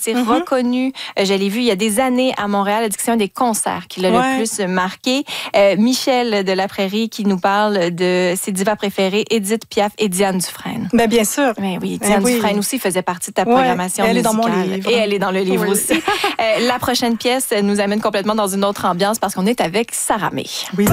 assez reconnu. Je l'ai vu il y a des années à Montréal. Elle dit que c'est un des concerts qui l'a le plus marqué. Michel de la Prairie qui nous parle de ses divas préférées, Édith Piaf et Diane Dufresne. Ben, bien sûr. Ben oui, Diane Dufresne aussi faisait partie de ta programmation musicale. Elle est dans mon livre. Et elle est dans le livre aussi. La prochaine pièce nous amène complètement dans une autre ambiance parce qu'on est avec Sarah May. Oui.